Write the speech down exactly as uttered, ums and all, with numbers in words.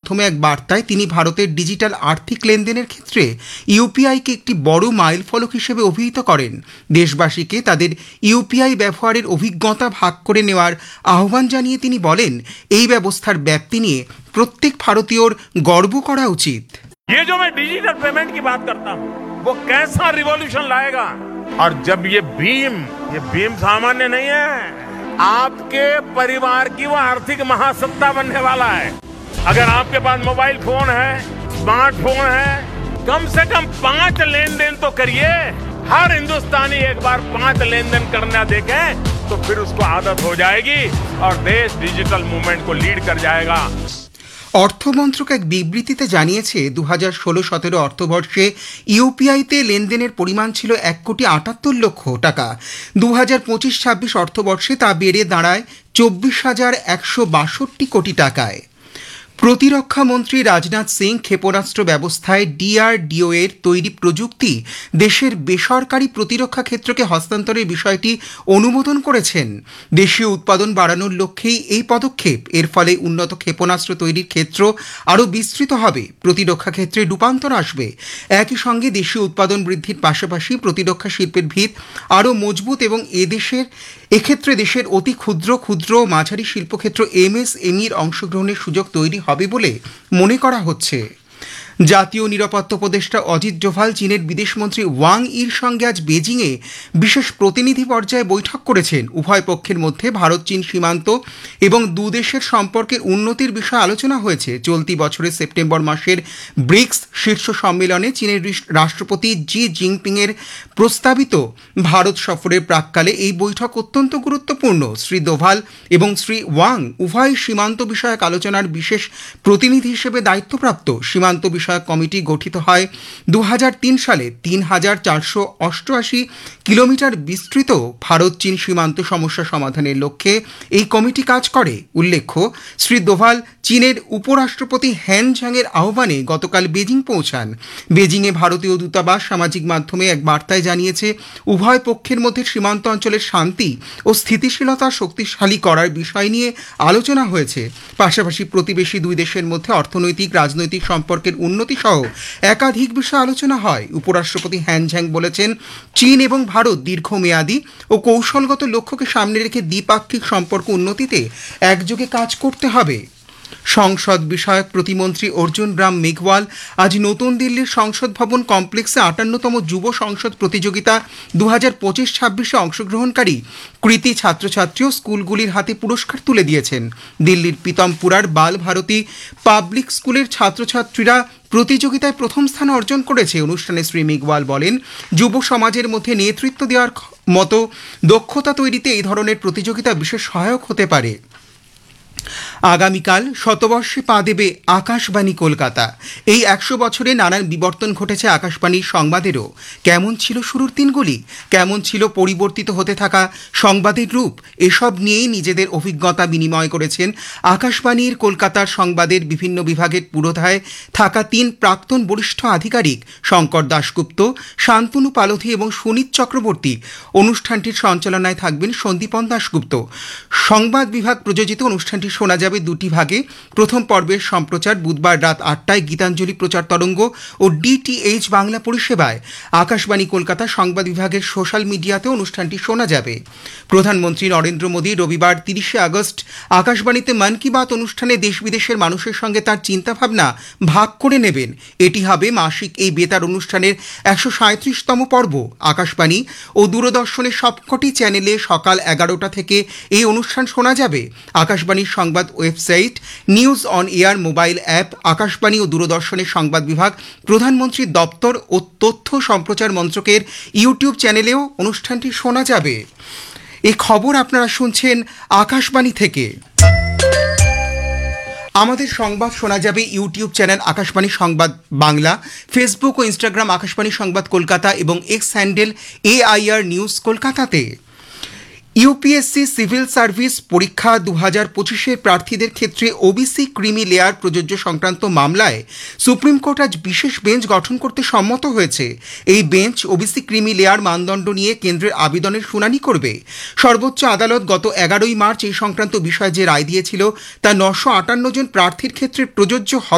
মাধ্যমে এক বার্তায় তিনি ভারতের ডিজিটাল আর্থিক লেনদেনের ক্ষেত্রে ইউপিআইকে একটি বড় মাইলফলক হিসেবে অভিহিত করেন। দেশবাসীকে তাদের ইউপিআই ব্যবহারের অভিজ্ঞতা ভাগ করে নেওয়ার আহ্বান জানিয়ে তিনি বলেন, এই ব্যবস্থার ব্যাপ্তি নিয়ে প্রত্যেক ভারতীয়র গর্ব করা উচিত। ये जो मैं डिजिटल पेमेंट की बात करता हूँ वो कैसा रिवॉल्यूशन लाएगा। और जब ये भीम ये भीम सामान्य नहीं है, आपके परिवार की वो आर्थिक महासत्ता बनने वाला है। अगर आपके पास मोबाइल फोन है, स्मार्टफोन है, कम से कम पांच लेन देन तो करिए। हर हिंदुस्तानी एक बार पांच लेन देन करना देखे तो फिर उसको आदत हो जाएगी और देश डिजिटल मूवमेंट को लीड कर जाएगा। অর্থমন্ত্রক এক বিবৃতিতে জানিয়েছে, দু হাজার ষোলো সতেরো অর্থবর্ষে ইউপিআইতে লেনদেনের পরিমাণ ছিল এক কোটি আটাত্তর লক্ষ টাকা। দু হাজার পঁচিশ ছাব্বিশ অর্থবর্ষে তা বেড়ে দাঁড়ায় চব্বিশ হাজার একশো বাষট্টি কোটি টাকায়। প্রতিরক্ষা মন্ত্রী রাজনাথ সিং ক্ষেপণাস্ত্র ব্যবস্থায় ডিআরডিও এর তৈরি প্রযুক্তি দেশের বেসরকারি প্রতিরক্ষা ক্ষেত্রকে হস্তান্তরের বিষয়টি অনুমোদন করেছেন। দেশীয় উৎপাদন বাড়ানোর লক্ষ্যেই এই পদক্ষেপ। এর ফলে উন্নত ক্ষেপণাস্ত্র তৈরির ক্ষেত্র আরও বিস্তৃত হবে, প্রতিরক্ষা ক্ষেত্রে রূপান্তর আসবে। একই সঙ্গে দেশীয় উৎপাদন বৃদ্ধির পাশাপাশি প্রতিরক্ষা শিল্পের ভিত আরও মজবুত এবং এদেশের এক্ষেত্রে দেশের অতি ক্ষুদ্র ক্ষুদ্র ও মাঝারি শিল্পক্ষেত্র এমএসএমইর অংশগ্রহণের সুযোগ তৈরি হবে বলে মনে করা হচ্ছে। জাতীয় নিরাপত্তা উপদেষ্টা অজিত ডোভাল চীনের বিদেশমন্ত্রী ওয়াং ইর সঙ্গে আজ বেজিংয়ে বিশেষ প্রতিনিধি পর্যায়ে বৈঠক করেছেন। উভয় পক্ষের মধ্যে ভারত চীন সীমান্ত এবং দুদেশের সম্পর্কের উন্নতির বিষয়ে আলোচনা হয়েছে। চলতি বছরের সেপ্টেম্বর মাসের ব্রিক্স শীর্ষ সম্মেলনে চীনের রাষ্ট্রপতি জি জিনপিংয়ের প্রস্তাবিত ভারত সফরের প্রাক্কালে এই বৈঠক অত্যন্ত গুরুত্বপূর্ণ। শ্রী ডোভাল এবং শ্রী ওয়াং উভয় সীমান্ত বিষয়ক আলোচনার বিশেষ প্রতিনিধি হিসেবে দায়িত্বপ্রাপ্ত। সীমান্ত বিষয় কমিটি গঠিত হয় দু হাজার তিন সালে। তিন হাজার চারশো অষ্টআশি কিলোমিটার বিস্তৃত ভারত চীন সীমান্ত সমস্যা সমাধানের লক্ষ্যে এই কমিটি কাজ করে। উল্লেখ্য, শ্রী ডোভাল চীনের উপরাষ্ট্রপতি হ্যান ঝ্যাংয়ের আহ্বানে গতকাল বেজিং পৌঁছান। বেজিংয়ে ভারতীয় দূতাবাস সামাজিক মাধ্যমে এক বার্তায় জানিয়েছে, উভয় পক্ষের মধ্যে সীমান্ত অঞ্চলের শান্তি ও স্থিতিশীলতা শক্তিশালী করার বিষয় নিয়ে আলোচনা হয়েছে। পাশাপাশি প্রতিবেশী দুই দেশের মধ্যে অর্থনৈতিক রাজনৈতিক সম্পর্কের উন্নতি সহ একাধিক বিষয়ে আলোচনা হয়। উপরাষ্ট্রপতি হ্যান ঝ্যাং বলেছেন, চীন এবং ভারত দীর্ঘমেয়াদী ও কৌশলগত লক্ষ্যকে সামনে রেখে দ্বিপাক্ষিক সম্পর্ক উন্নতিতে একযোগে কাজ করতে হবে। সংসদ বিষয়ক প্রতিমন্ত্রী অর্জুন রাম মেঘওয়াল আজ নতুন দিল্লির সংসদ ভবন কমপ্লেক্সে আটান্নতম যুব সংসদ প্রতিযোগিতা দু হাজার পঁচিশ ছাব্বিশে অংশগ্রহণকারী কৃতি ছাত্রছাত্রী ও স্কুলগুলির হাতে পুরস্কার তুলে দিয়েছেন। দিল্লির পিতমপুরার বাল ভারতী পাবলিক স্কুলের ছাত্রছাত্রীরা প্রতিযোগিতায় প্রথম স্থান অর্জন করেছে। অনুষ্ঠানে শ্রী মেঘওয়াল বলেন, যুব সমাজের মধ্যে নেতৃত্ব দেওয়ার মতো দক্ষতা তৈরিতে এই ধরনের প্রতিযোগিতা বিশেষ সহায়ক হতে পারে। আগামীকাল শতবর্ষে পা দেবে আকাশবাণী কলকাতা। এই একশো বছরে নানান বিবর্তন ঘটেছে আকাশবাণীর সংবাদেরও। কেমন ছিল শুরুর দিনগুলি, কেমন ছিল পরিবর্তিত হতে থাকা সংবাদের রূপ, এসব নিয়েই নিজেদের অভিজ্ঞতা বিনিময় করেছেন আকাশবাণীর কলকাতার সংবাদের বিভিন্ন বিভাগের পুরোধায় থাকা তিন প্রাক্তন বরিষ্ঠ আধিকারিক শঙ্কর দাশগুপ্ত, শান্তনু পালোধি এবং সুনীত চক্রবর্তী। অনুষ্ঠানটির সঞ্চালনায় থাকবেন সন্দীপন দাশগুপ্ত। সংবাদ বিভাগ প্রযোজিত অনুষ্ঠানটি শোনা যাবে দুটি ভাগে। প্রথম পর্বের সম্প্রচার বুধবার রাত আটটায় গীতাঞ্জলি প্রচার তরঙ্গ ও ডিটিএইচ বাংলা পরিষেবায়। আকাশবাণী কলকাতা সংবাদ বিভাগের সোশ্যাল মিডিয়াতে অনুষ্ঠানটি শোনা যাবে। প্রধানমন্ত্রী নরেন্দ্র মোদী রবিবার তিরিশে আগস্ট আকাশবাণীতে মন কি বাত অনুষ্ঠানে দেশ বিদেশের মানুষের সঙ্গে তার চিন্তাভাবনা ভাগ করে নেবেন। এটি হবে মাসিক এই বেতার অনুষ্ঠানের একশো সাঁত্রিশতম পর্ব। আকাশবাণী ও দূরদর্শনের সবকটি চ্যানেলে সকাল এগারোটা থেকে এই অনুষ্ঠান শোনা যাবে। আকাশবাণীর সংবাদ website, news on air mobile app, Akashvani ও দূরদর্শনের সংবাদ বিভাগ, প্রধানমন্ত্রীর দপ্তর ও তথ্য সম্প্রচার মন্ত্রকের ইউটিউব চ্যানেলেও অনুষ্ঠানটি শোনা যাবে। এই খবর আপনারা শুনছেন আকাশবাণী থেকে। আমাদের সংবাদ শোনা যাবে ইউটিউব চ্যানেল আকাশবাণী সংবাদ বাংলা, ফেসবুক ও ইনস্টাগ্রাম আকাশবাণী সংবাদ কলকাতা এবং এক্স হ্যান্ডেল এআইআর নিউজ কলকাতাতে। ইউপিএসসি সিভিল সার্ভিস পরীক্ষা দু হাজার পঁচিশের প্রার্থীদের ক্ষেত্রে ওবিসি ক্রিমি লেয়ার প্রযোজ্য সংক্রান্ত মামলায় সুপ্রিম কোর্ট আজ বিশেষ বেঞ্চ গঠন করতে সম্মত হয়েছে। এই বেঞ্চ ওবিসি ক্রিমি লেয়ার মানদণ্ড নিয়ে কেন্দ্রের আবেদনের শুনানি করবে। সর্বোচ্চ আদালত গত এগারোই মার্চ এই সংক্রান্ত বিষয়ে যে রায় দিয়েছিল তা নশো আটান্ন জন প্রার্থীর ক্ষেত্রে প্রযোজ্য হবে।